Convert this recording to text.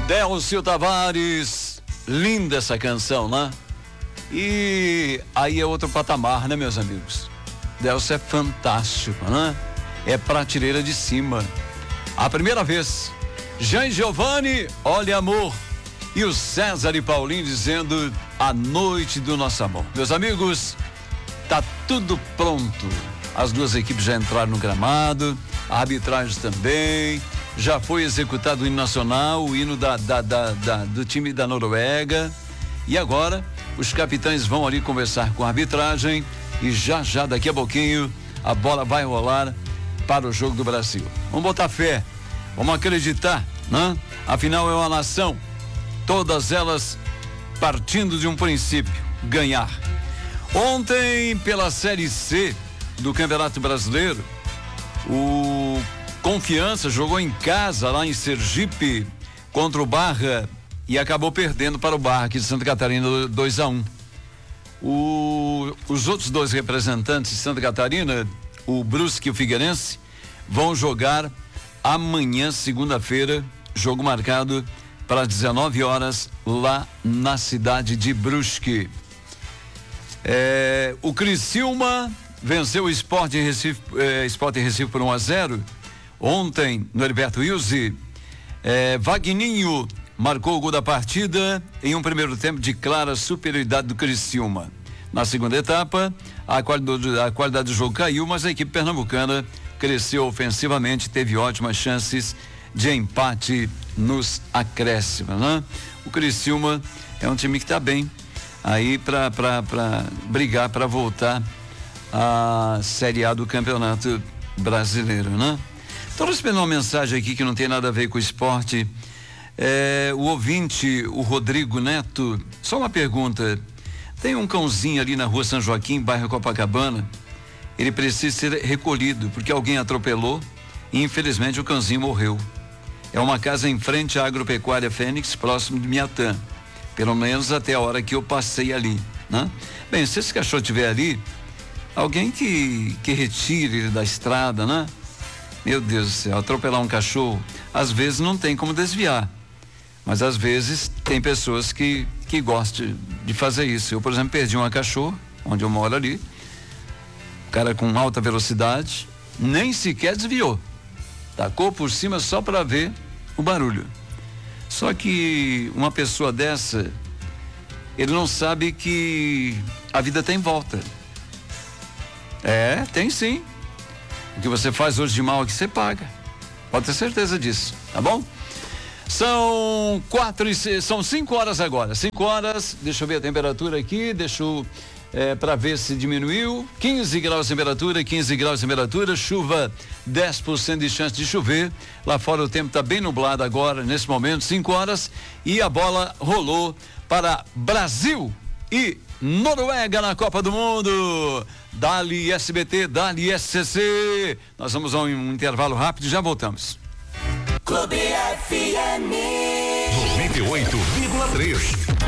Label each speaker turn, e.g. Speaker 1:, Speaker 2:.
Speaker 1: Délcio Tavares, linda essa canção, né? E aí é outro patamar, né, meus amigos? Délcio é fantástico, né? É prateleira de cima. A primeira vez, Jean e Giovanni, Olha Amor, e o César e Paulinho dizendo A Noite do Nosso Amor. Meus amigos, tá tudo pronto. As duas equipes já entraram no gramado, a arbitragem também, já foi executado o hino nacional, o hino do time da Noruega, e agora os capitães vão ali conversar com a arbitragem e já daqui a pouquinho a bola vai rolar para o jogo do Brasil. Vamos botar fé, vamos acreditar, né? Afinal é uma nação, todas elas partindo de um princípio, ganhar. Ontem, pela Série C do Campeonato Brasileiro, o Confiança jogou em casa lá em Sergipe contra o Barra e acabou perdendo para o Barra aqui de Santa Catarina 2-1. Os outros dois representantes de Santa Catarina, o Brusque e o Figueirense, vão jogar amanhã, segunda-feira, jogo marcado para 19 horas lá na cidade de Brusque. O Criciúma venceu o Sport Recife por 1-0 ontem no Heriberto Wilson. Vagninho marcou o gol da partida em um primeiro tempo de clara superioridade do Criciúma. Na segunda etapa, a qualidade do jogo caiu, mas a equipe pernambucana cresceu ofensivamente, teve ótimas chances de empate nos acréscimos, né? O Criciúma é um time que está bem aí para brigar para voltar à Série A do Campeonato Brasileiro, né? Estou recebendo uma mensagem aqui que não tem nada a ver com o esporte. O ouvinte, o Rodrigo Neto, só uma pergunta. Tem um cãozinho ali na rua São Joaquim, bairro Copacabana. Ele precisa ser recolhido porque alguém atropelou e infelizmente o cãozinho morreu. É uma casa em frente à Agropecuária Fênix, próximo de Miatã. Pelo menos até a hora que eu passei ali, né? Bem, se esse cachorro estiver ali, alguém que retire ele da estrada, né? Meu Deus do céu, atropelar um cachorro, às vezes não tem como desviar, mas às vezes tem pessoas que gostam de fazer isso. Eu, por exemplo, perdi uma cachorra, onde eu moro ali, o cara com alta velocidade, nem sequer desviou, tacou por cima só para ver o barulho. Só que uma pessoa dessa, ele não sabe que a vida tem volta. Tem sim. O que você faz hoje de mal aqui, você paga. Pode ter certeza disso, tá bom? São 5 horas agora. 5 horas, deixa eu ver a temperatura aqui, para ver se diminuiu. 15 graus de temperatura, chuva, 10% de chance de chover. Lá fora o tempo está bem nublado agora, nesse momento, 5 horas, e a bola rolou para Brasil e Noruega na Copa do Mundo. Dali SBT, Dali SCC. Nós vamos a um intervalo rápido e já voltamos.
Speaker 2: Clube FM 98,3.